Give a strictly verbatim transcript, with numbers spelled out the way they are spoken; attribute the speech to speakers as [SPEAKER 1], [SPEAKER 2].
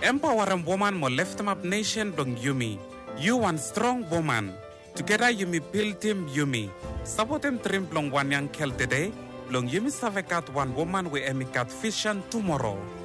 [SPEAKER 1] Empowering woman mo lift up nation dong Yumi. You one strong woman. Together Yumi build team Yumi. Support him trim long one young kel today. Long Yumi savekat one woman we emikat vision tomorrow.